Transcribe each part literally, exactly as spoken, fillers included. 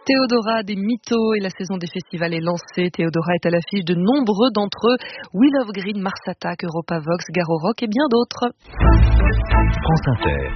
Théodora des Mythos et la saison des festivals est lancée. Théodora est à l'affiche de nombreux d'entre eux. We Love Green, Mars Attack, Europa Vox, Garo Rock et bien d'autres. France Inter.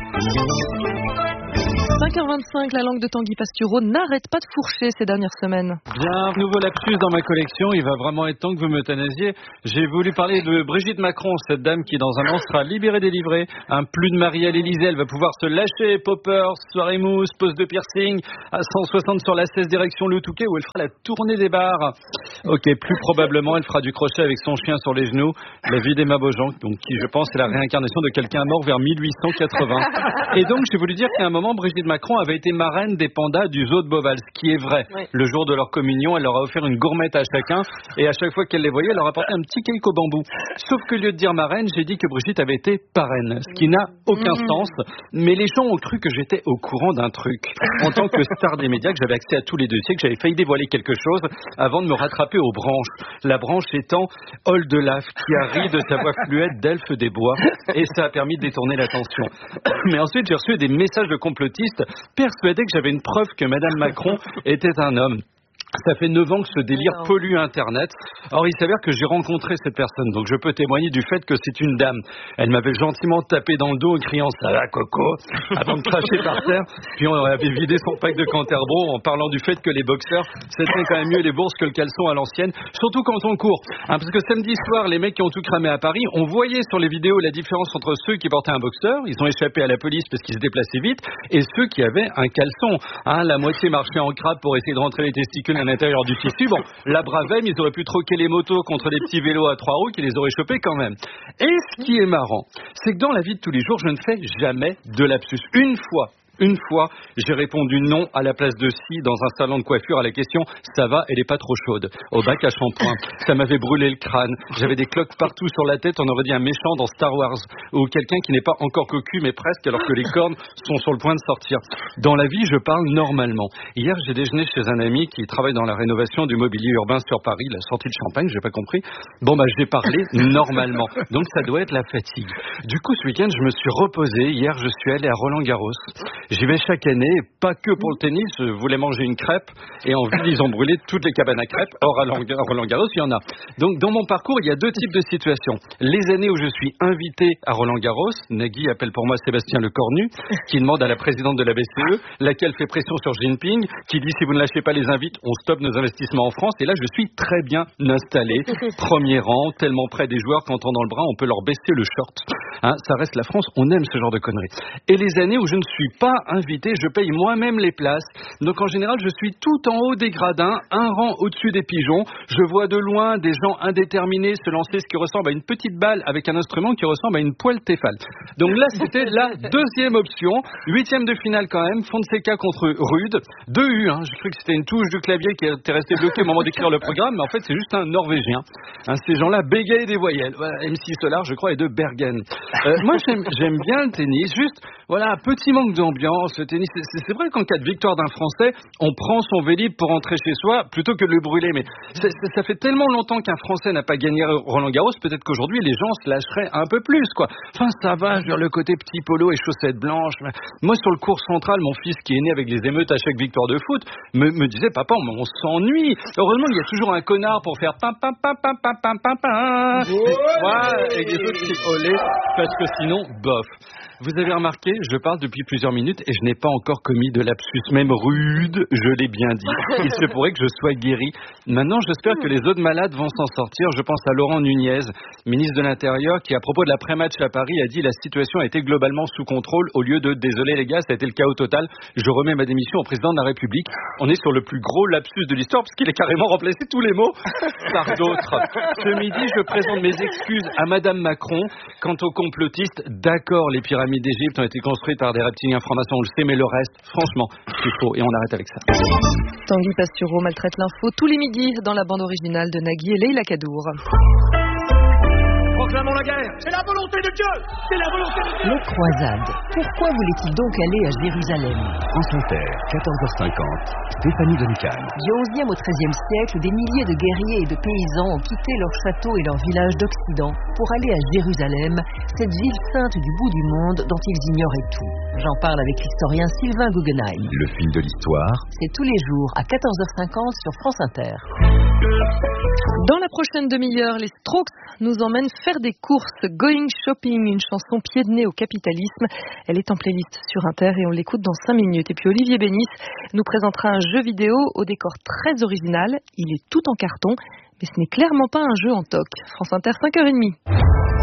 cinq heures vingt-cinq, la langue de Tanguy Pastureau n'arrête pas de fourcher ces dernières semaines. Bien, nouveau lapsus dans ma collection. Il va vraiment être temps que vous m'euthanasiez. J'ai voulu parler de Brigitte Macron, cette dame qui dans un an sera libérée délivrée. Un plus de Marie à l'Élysée, elle va pouvoir se lâcher. Poppers, soirée mousse, pose de piercing, à cent soixante sur la seize direction Le Touquet où elle fera la tournée des bars. Ok, plus probablement, elle fera du crochet avec son chien sur les genoux. La vie d'Emma Beaujean, donc qui je pense est la réincarnation de quelqu'un mort vers mille huit cent quatre-vingts. Et donc j'ai voulu dire qu'à un moment, Brigitte Macron avait été marraine des pandas du zoo de Beauval, ce qui est vrai. Oui. Le jour de leur communion, elle leur a offert une gourmette à chacun et à chaque fois qu'elle les voyait, elle leur apportait un petit cake au bambou. Sauf que au lieu de dire marraine, j'ai dit que Brigitte avait été parraine, ce qui n'a aucun mmh. sens. Mais les gens ont cru que j'étais au courant d'un truc. En tant que star des médias, que j'avais accès à tous les dossiers, que j'avais failli dévoiler quelque chose avant de me rattraper aux branches. La branche étant Oldelaf, qui a ri de sa voix fluette d'elfe des bois, et ça a permis de détourner l'attention. Mais ensuite, j'ai reçu des messages de complotistes persuadés que j'avais une preuve que Madame Macron était un homme. Ça fait neuf ans que ce délire non. pollue Internet. Or, il s'avère que j'ai rencontré cette personne, donc je peux témoigner du fait que c'est une dame. Elle m'avait gentiment tapé dans le dos en criant « ça va, Coco ?» avant de cracher par terre. Puis on avait vidé son pack de Canterbro en parlant du fait que les boxeurs, c'était quand même mieux les bourses que le caleçon à l'ancienne, surtout quand on court. Hein, parce que samedi soir, les mecs qui ont tout cramé à Paris, on voyait sur les vidéos la différence entre ceux qui portaient un boxeur, ils ont échappé à la police parce qu'ils se déplaçaient vite, et ceux qui avaient un caleçon. Hein, la moitié marchait en crabe pour essayer de rentrer les testicules à l'intérieur du tissu. Bon, la bravème, ils auraient pu troquer les motos contre des petits vélos à trois roues qui les auraient chopés quand même. Et ce qui est marrant, c'est que dans la vie de tous les jours, je ne fais jamais de lapsus. Une fois, Une fois, j'ai répondu non à la place de si dans un salon de coiffure à la question « ça va, elle est pas trop chaude ?» au bac à shampoing. Ça m'avait brûlé le crâne. J'avais des cloques partout sur la tête. On aurait dit un méchant dans Star Wars. Ou quelqu'un qui n'est pas encore cocu, mais presque, alors que les cornes sont sur le point de sortir. Dans la vie, je parle normalement. Hier, j'ai déjeuné chez un ami qui travaille dans la rénovation du mobilier urbain sur Paris, la sortie de Champagne, j'ai pas compris. Bon, bah, j'ai parlé normalement. Donc, ça doit être la fatigue. Du coup, ce week-end, je me suis reposé. Hier, je suis allé à Roland-Garros. J'y vais chaque année, pas que pour le tennis. Je voulais manger une crêpe et en ville, ils ont brûlé toutes les cabanes à crêpes. Or, à Roland-Garros, il y en a. Donc, dans mon parcours, il y a deux types de situations. Les années où je suis invité à Roland-Garros, Nagui appelle pour moi Sébastien Lecornu, qui demande à la présidente de la B C E, laquelle fait pression sur Xi Jinping, qui dit si vous ne lâchez pas les invites, on stoppe nos investissements en France. Et là, je suis très bien installé, premier rang, tellement près des joueurs qu'en tendant le bras, on peut leur baisser le short. Hein, ça reste la France, on aime ce genre de conneries. Et les années où je ne suis pas invité, je paye moi-même les places. Donc en général, je suis tout en haut des gradins, un rang au-dessus des pigeons. Je vois de loin des gens indéterminés se lancer ce qui ressemble à une petite balle avec un instrument qui ressemble à une poêle Tefal. Donc là, c'était la deuxième option. Huitième de finale quand même, Fonseca contre Rude. Deux U, hein. J'ai cru que c'était une touche du clavier qui était restée bloquée au moment d'écrire le programme, mais en fait, c'est juste un Norvégien. Hein, ces gens-là bégayent des voyelles. Voilà, M six Solar, je crois, et de Bergen. Euh, moi, j'aime, j'aime bien le tennis. Juste, voilà, un petit manque d'ambiance. Le tennis, c'est, c'est vrai qu'en cas de victoire d'un Français, on prend son Vélib pour rentrer chez soi plutôt que de le brûler. Mais c'est, c'est, ça fait tellement longtemps qu'un Français n'a pas gagné Roland-Garros, peut-être qu'aujourd'hui, les gens se lâcheraient un peu plus, quoi. Enfin, ça va, je veux dire, le côté petit polo et chaussettes blanches. Moi, sur le cours central, mon fils, qui est né avec les émeutes à chaque victoire de foot, me, me disait, papa, on, on s'ennuie. Heureusement, il y a toujours un connard pour faire pam pam pam pam pam pam pam pam. Voilà, et les autres qui olé, parce que sinon, bof. Vous avez remarqué, je parle depuis plusieurs minutes et je n'ai pas encore commis de lapsus, même rude, je l'ai bien dit. Il se pourrait que je sois guéri. Maintenant, j'espère que les autres malades vont s'en sortir. Je pense à Laurent Nunez, ministre de l'Intérieur, qui à propos de l'après-match à Paris a dit la situation a été globalement sous contrôle au lieu de désolé les gars, ça a été le chaos total. Je remets ma démission au président de la République. On est sur le plus gros lapsus de l'histoire parce qu'il a carrément remplacé tous les mots par d'autres. Ce midi, je présente mes excuses à Madame Macron. Quant aux complotistes, d'accord, les pyramides d'Égypte ont été construites par des reptiliens francs-maçons, on le sait, mais le reste, franchement, c'est faux. Et on arrête avec ça. Tanguy Pastureau maltraite l'info tous les midis dans la bande originale de Nagui et Leila Kadour. proclamons la guerre. C'est la volonté de Dieu. C'est la volonté de Dieu. Les croisades. Pourquoi voulait-il donc aller à Jérusalem? France Inter, quatorze heures cinquante. Stéphanie Duncan. Du onzième au treizième siècle, des milliers de guerriers et de paysans ont quitté leurs châteaux et leurs villages d'Occident pour aller à Jérusalem, cette ville sainte du bout du monde dont ils ignoraient tout. J'en parle avec l'historien Sylvain Guggenheim. Le fil de l'histoire. C'est tous les jours à quatorze heures cinquante sur France Inter. Dans la prochaine demi-heure, les Strokes nous emmènent faire des courses. Going Shopping, une chanson pied de nez au capitalisme. Elle est en playlist sur Inter et on l'écoute dans cinq minutes. Et puis Olivier Bénis nous présentera un jeu vidéo au décor très original. Il est tout en carton, mais ce n'est clairement pas un jeu en toc. France Inter, cinq heures trente.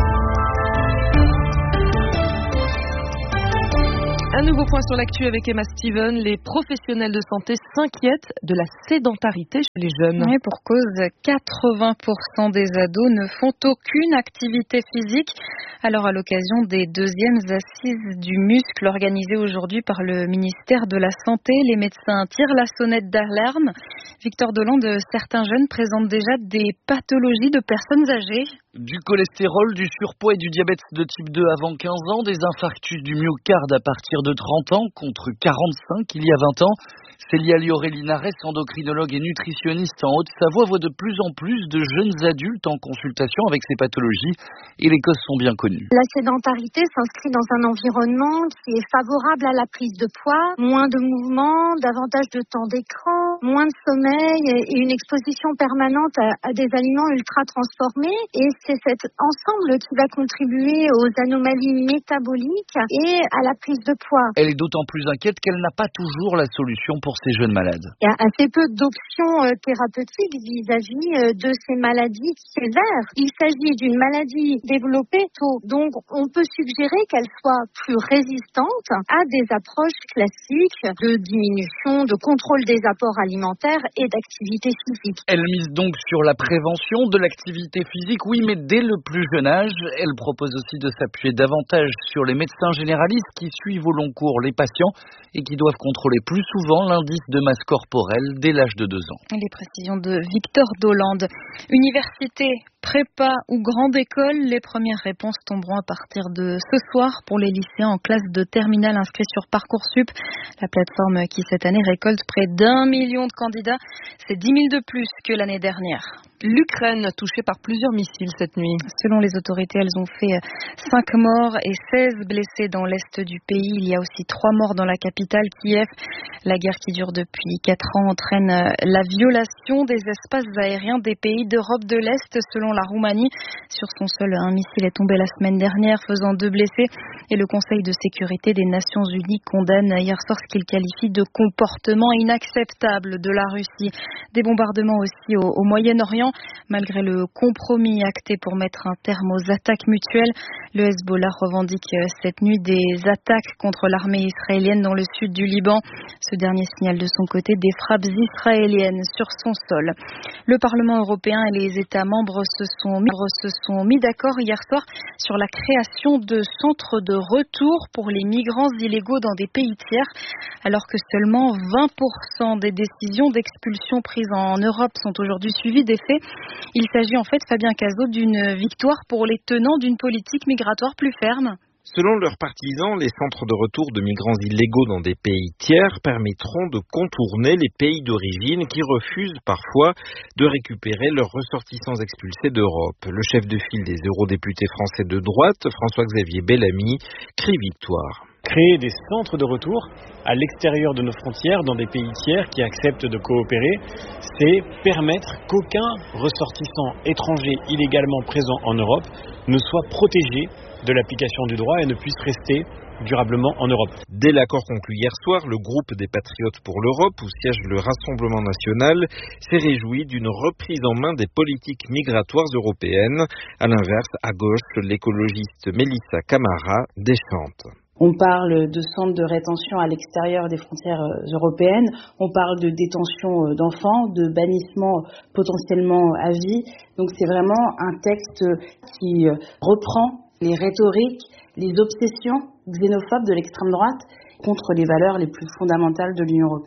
Un nouveau point sur l'actu avec Emma Steven. Les professionnels de santé s'inquiètent de la sédentarité chez les jeunes. Oui, pour cause, quatre-vingts pour cent des ados ne font aucune activité physique. Alors, à l'occasion des deuxièmes assises du muscle organisées aujourd'hui par le ministère de la Santé, les médecins tirent la sonnette d'alarme. Victor Dolande, certains jeunes présentent déjà des pathologies de personnes âgées. Du cholestérol, du surpoids et du diabète de type deux avant quinze ans, des infarctus du myocarde à partir de trente ans contre quarante-cinq il y a vingt ans. Célia Liorelli Nares, endocrinologue et nutritionniste en Haute-Savoie, voit de plus en plus de jeunes adultes en consultation avec ces pathologies et les causes sont bien connues. La sédentarité s'inscrit dans un environnement qui est favorable à la prise de poids, moins de mouvement, davantage de temps d'écran, moins de sommeil et une exposition permanente à, à des aliments ultra transformés. Et c'est cet ensemble qui va contribuer aux anomalies métaboliques et à la prise de poids. Elle est d'autant plus inquiète qu'elle n'a pas toujours la solution pour ces jeunes malades. Il y a assez peu d'options thérapeutiques vis-à-vis de ces maladies sévères. Il s'agit d'une maladie développée tôt, donc on peut suggérer qu'elle soit plus résistante à des approches classiques de diminution, de contrôle des apports alimentaires et d'activité physique. Elle mise donc sur la prévention de l'activité physique, oui, mais dès le plus jeune âge. Elle propose aussi de s'appuyer davantage sur les médecins généralistes qui suivent au long cours les patients et qui doivent contrôler plus souvent l'indice de masse corporelle dès l'âge de deux ans. Les précisions de Victor Dolande. Université, prépa ou grande école, les premières réponses tomberont à partir de ce soir pour les lycéens en classe de terminale inscrits sur Parcoursup. La plateforme qui cette année récolte près d'un million de candidats, c'est dix mille de plus que l'année dernière. L'Ukraine touchée par plusieurs missiles cette nuit. Selon les autorités, elles ont fait cinq morts et seize blessés dans l'est du pays. Il y a aussi trois morts dans la capitale, Kiev. La guerre qui dure depuis quatre ans entraîne la violation des espaces aériens des pays d'Europe de l'Est, selon la Roumanie. Sur son sol, un missile est tombé la semaine dernière, faisant deux blessés. Et le Conseil de sécurité des Nations Unies condamne hier soir ce qu'il qualifie de comportement inacceptable de la Russie. Des bombardements aussi au, au Moyen-Orient. Malgré le compromis acté pour mettre un terme aux attaques mutuelles, le Hezbollah revendique cette nuit des attaques contre l'armée israélienne dans le sud du Liban. Ce dernier signale de son côté des frappes israéliennes sur son sol. Le Parlement européen et les États membres se sont mis, se sont mis d'accord hier soir sur la création de centres de retour pour les migrants illégaux dans des pays tiers, alors que seulement vingt pour cent des décisions d'expulsion prises en Europe sont aujourd'hui suivies d'effets. Il s'agit en fait, Fabien Cazot, d'une victoire pour les tenants d'une politique migratoire plus ferme. Selon leurs partisans, les centres de retour de migrants illégaux dans des pays tiers permettront de contourner les pays d'origine qui refusent parfois de récupérer leurs ressortissants expulsés d'Europe. Le chef de file des eurodéputés français de droite, François-Xavier Bellamy, crie victoire. Créer des centres de retour à l'extérieur de nos frontières, dans des pays tiers qui acceptent de coopérer, c'est permettre qu'aucun ressortissant étranger illégalement présent en Europe ne soit protégé de l'application du droit et ne puisse rester durablement en Europe. Dès l'accord conclu hier soir, le groupe des Patriotes pour l'Europe, où siège le Rassemblement national, s'est réjoui d'une reprise en main des politiques migratoires européennes. À l'inverse, à gauche, l'écologiste Mélissa Camara déchante. On parle de centres de rétention à l'extérieur des frontières européennes, on parle de détention d'enfants, de bannissement potentiellement à vie. Donc c'est vraiment un texte qui reprend les rhétoriques, les obsessions xénophobes de l'extrême droite contre les valeurs les plus fondamentales de l'Union européenne.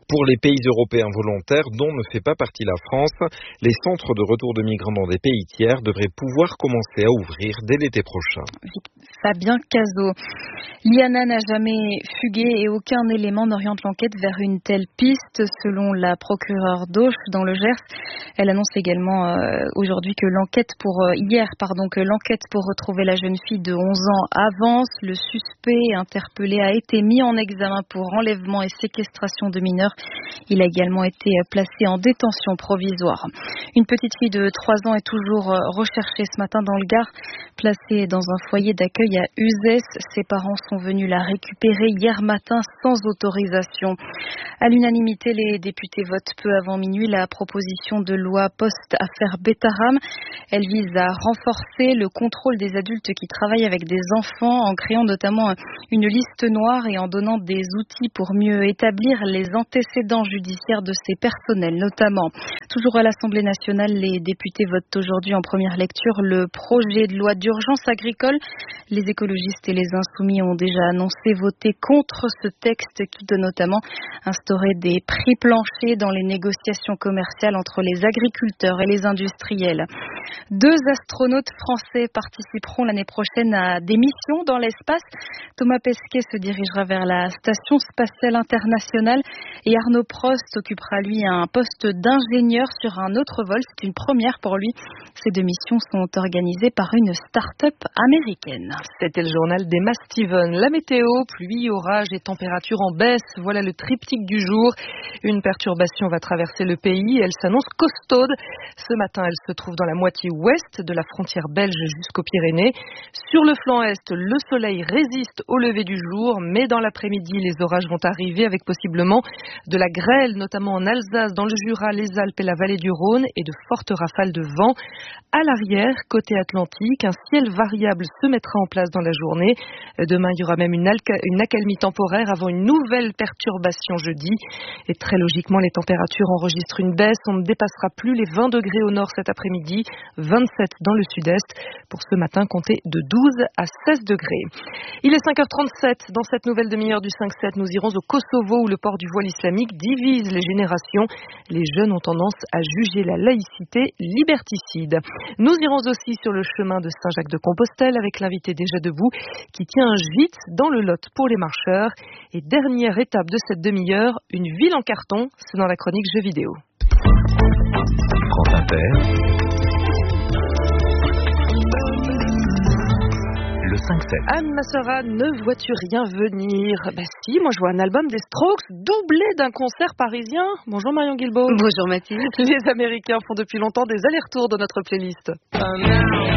Pour les pays européens volontaires dont ne fait pas partie la France, les centres de retour de migrants dans des pays tiers devraient pouvoir commencer à ouvrir dès l'été prochain. Fabien Cazot. Liana n'a jamais fugué et aucun élément n'oriente l'enquête vers une telle piste, selon la procureure d'Auch dans le Gers. Elle annonce également euh, aujourd'hui que l'enquête pour euh, hier, pardon, que l'enquête pour retrouver la jeune fille de onze ans avance. Le suspect interpellé a été mis en examen pour enlèvement et séquestration de mineurs. Il a également été placé en détention provisoire. Une petite fille de trois ans est toujours recherchée ce matin dans le Gard, placée dans un foyer d'accueil à Uzès. Ses parents sont venus la récupérer hier matin sans autorisation. À l'unanimité, les députés votent peu avant minuit la proposition de loi post-affaire Betaram. Elle vise à renforcer le contrôle des adultes qui travaillent avec des enfants en créant notamment une liste noire et en donnant des outils pour mieux établir les antécédents judiciaires de ces personnels notamment. Toujours à l'Assemblée nationale, les députés votent aujourd'hui en première lecture le projet de loi d'urgence agricole. Les écologistes et les insoumis ont déjà annoncé voter contre ce texte qui doit notamment instaurer des prix planchers dans les négociations commerciales entre les agriculteurs et les industriels. Deux astronautes français participeront l'année prochaine à des missions dans l'espace. Thomas Pesquet se dirigera vers la Station spatiale internationale et Arnaud Prost occupera lui un poste d'ingénieur sur un autre vol. C'est une première pour lui. Ces deux missions sont organisées par une start-up américaine. C'était le journal d'Emma Steven. La météo, pluie, orage et température en baisse. Voilà le triptyque du jour. Une perturbation va traverser le pays. Elle s'annonce costaude. Ce matin, elle se trouve dans la moitié ouest de la frontière belge jusqu'aux Pyrénées. Sur le flanc est, le soleil résiste au lever du jour, mais dans l'après-midi, les orages vont arriver avec possiblement de la grêle, notamment en Alsace, dans le Jura, les Alpes et la vallée du Rhône, et de fortes rafales de vent. À l'arrière, côté Atlantique, un ciel variable se mettra en place dans la journée. Demain, il y aura même une, alca- une accalmie temporaire avant une nouvelle perturbation jeudi. Et très logiquement, les températures enregistrent une baisse. On ne dépassera plus les vingt degrés au nord cet après-midi, vingt-sept dans le sud-est. Pour ce matin, comptez de douze à seize degrés. Il est cinq heures trente-sept. Dans cette nouvelle demi-heure du cinq sept, nous irons au Kosovo où le port du voile islamique divise les générations. Les jeunes ont tendance à juger la laïcité liberticide. Nous irons aussi sur le chemin de Saint-Jacques-de-Compostelle avec l'invité déjà debout qui tient un gîte dans le Lot pour les marcheurs. Et dernière étape de cette demi-heure, une ville en carton, c'est dans la chronique jeux vidéo. France Inter. cinq sept. Anne Massara, ne vois-tu rien venir? Ben si, moi je vois un album des Strokes doublé d'un concert parisien. Bonjour Marion Guilbault. Bonjour Mathilde. Les Américains font depuis longtemps des allers-retours dans notre playlist.